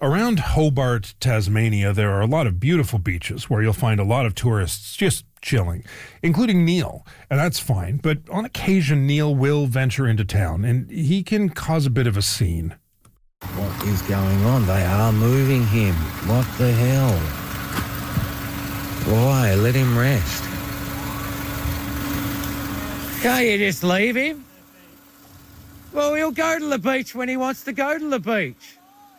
Around Hobart, Tasmania, there are a lot of beautiful beaches where you'll find a lot of tourists just chilling, including Neil. And that's fine, but on occasion, Neil will venture into town, and he can cause a bit of a scene. What is going on? They are moving him. What the hell? Why? Let him rest. Can't you just leave him? Well, he'll go to the beach when he wants to go to the beach.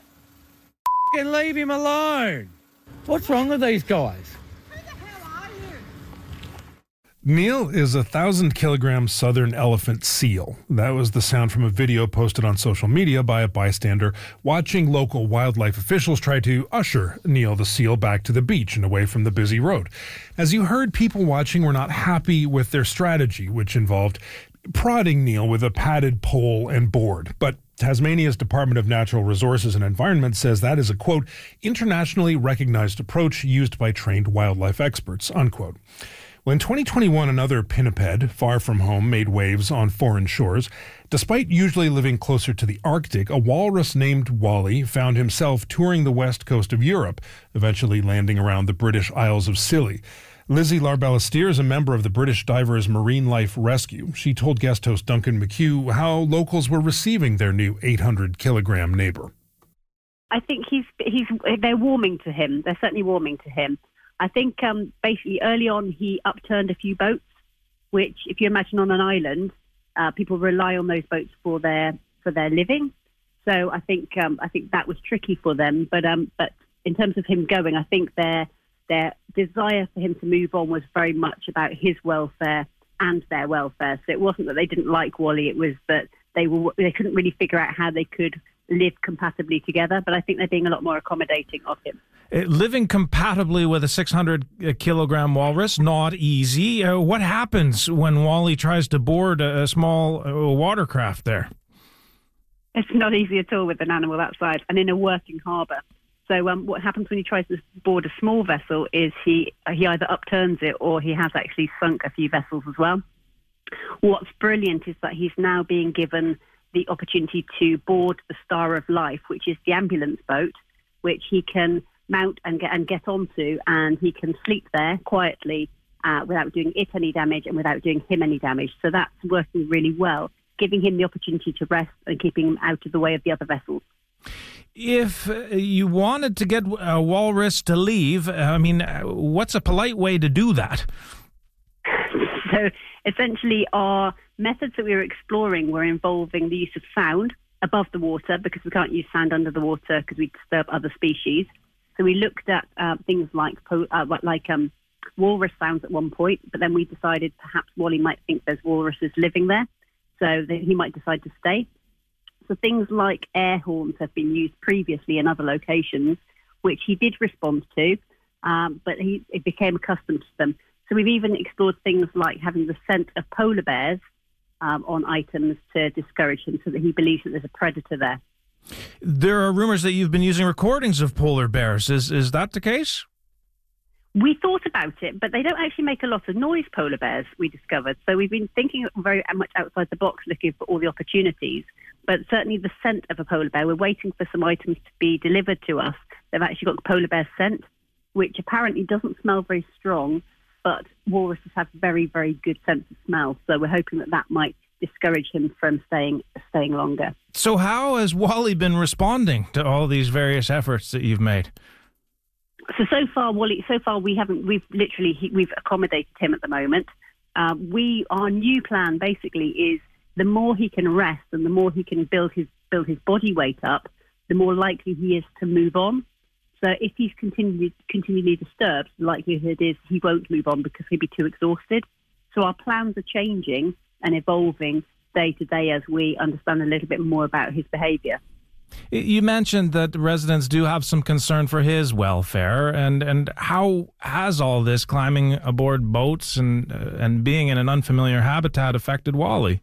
And leave him alone. What's wrong with these guys? Who the hell are you? Neil is a 1,000-kilogram southern elephant seal. That was the sound from a video posted on social media by a bystander watching local wildlife officials try to usher Neil the seal back to the beach and away from the busy road. As you heard, people watching were not happy with their strategy, which involved prodding Neil with a padded pole and board. But Tasmania's Department of Natural Resources and Environment says that is a, quote, internationally recognized approach used by trained wildlife experts, unquote. Well, in 2021, another pinniped, far from home, made waves on foreign shores. Despite usually living closer to the Arctic, a walrus named Wally found himself touring the west coast of Europe, eventually landing around the British Isles of Scilly. Lizzie Larbalasteer is a member of the British Divers Marine Life Rescue. She told guest host Duncan McHugh how locals were receiving their new 800-kilogram neighbor. I think they're warming to him. They're certainly warming to him. I think basically early on he upturned a few boats, which if you imagine on an island, people rely on those boats for their living. So I think that was tricky for them. But in terms of him going, I think their desire for him to move on was very much about his welfare and their welfare. So it wasn't that they didn't like Wally, it was that they couldn't really figure out how they could live compatibly together. But I think they're being a lot more accommodating of him. Living compatibly with a 600-kilogram walrus, not easy. What happens when Wally tries to board a small watercraft there? It's not easy at all with an animal that size and in a working harbour. So what happens when he tries to board a small vessel is he either upturns it or he has actually sunk a few vessels as well. What's brilliant is that he's now being given the opportunity to board the Star of Life, which is the ambulance boat, which he can mount and get onto, and he can sleep there quietly without doing it any damage and without doing him any damage. So that's working really well, giving him the opportunity to rest and keeping him out of the way of the other vessels. If you wanted to get a walrus to leave, what's a polite way to do that? So essentially our methods that we were exploring were involving the use of sound above the water, because we can't use sound under the water because we disturb other species. So we looked at things like walrus sounds at one point, but then we decided perhaps Wally might think there's walruses living there, so that he might decide to stay. So things like air horns have been used previously in other locations, which he did respond to, but he became accustomed to them. So we've even explored things like having the scent of polar bears on items to discourage him, so that he believes that there's a predator there. There are rumors that you've been using recordings of polar bears. Is that the case? We thought about it, but they don't actually make a lot of noise, polar bears, we discovered. So we've been thinking very much outside the box, looking for all the opportunities. But certainly the scent of a polar bear, we're waiting for some items to be delivered to us. They've actually got the polar bear scent, which apparently doesn't smell very strong, but walruses have very, very good sense of smell. So we're hoping that might discourage him from staying longer. So how has Wally been responding to all these various efforts that you've made? So far, Wally. So far, we've accommodated him at the moment. Our new plan basically is the more he can rest and the more he can build his body weight up, the more likely he is to move on. So if he's continually disturbed, the likelihood is he won't move on because he'll be too exhausted. So our plans are changing and evolving day to day as we understand a little bit more about his behaviour. You mentioned that residents do have some concern for his welfare, and how has all this climbing aboard boats and being in an unfamiliar habitat affected Wally?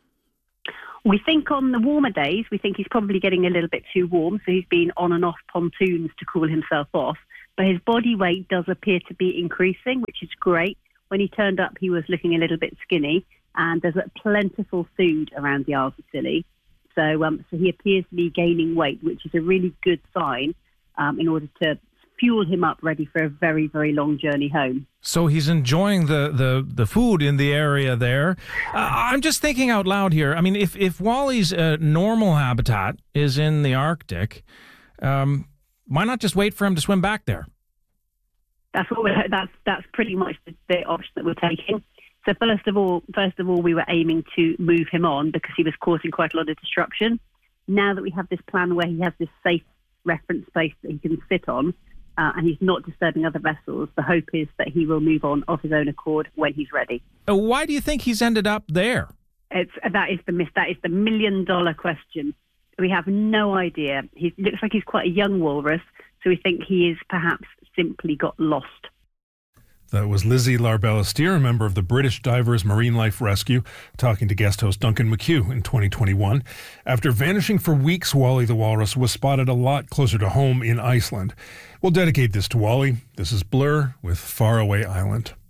We think on the warmer days, we think he's probably getting a little bit too warm, so he's been on and off pontoons to cool himself off. But his body weight does appear to be increasing, which is great. When he turned up, he was looking a little bit skinny, and there's plentiful food around the Isles of Scilly. So he appears to be gaining weight, which is a really good sign. in order to fuel him up ready for a very, very long journey home. So he's enjoying the food in the area there. I'm just thinking out loud here. I mean, if Wally's normal habitat is in the Arctic, why not just wait for him to swim back there? That's pretty much the option that we're taking. So first of all, we were aiming to move him on because he was causing quite a lot of disruption. Now that we have this plan where he has this safe reference space that he can sit on, and he's not disturbing other vessels, the hope is that he will move on of his own accord when he's ready. Why do you think he's ended up there? That is the million-dollar question. We have no idea. He looks like he's quite a young walrus, so we think he is perhaps simply got lost. That was Lizzie Larbellistier, a member of the British Divers Marine Life Rescue, talking to guest host Duncan McHugh in 2021. After vanishing for weeks, Wally the walrus was spotted a lot closer to home in Iceland. We'll dedicate this to Wally. This is Blur with Faraway Island.